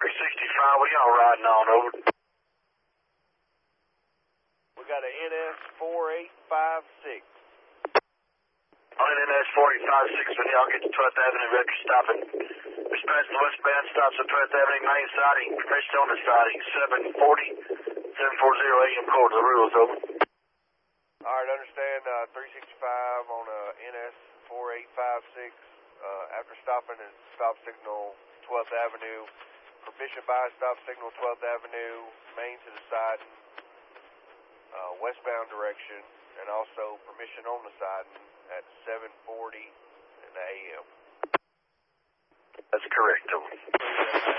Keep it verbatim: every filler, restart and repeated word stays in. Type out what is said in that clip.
three sixty-five, what are y'all riding on, over? We got an N S four eight five six. On an N S four eight five six, when y'all get to twelfth Avenue, record stopping. Dispatch the westbound stops at twelfth Avenue, main siding, permission on the siding, seven forty, seven forty A M, call to the rules, over. Alright, understand, uh, three sixty-five on a N S four eight five six, uh, after stopping at stop signal twelfth Avenue, permission by stop signal twelfth Avenue, main to the siding, uh, westbound direction, and also permission on the siding at seven forty in the A M. That's correct, over.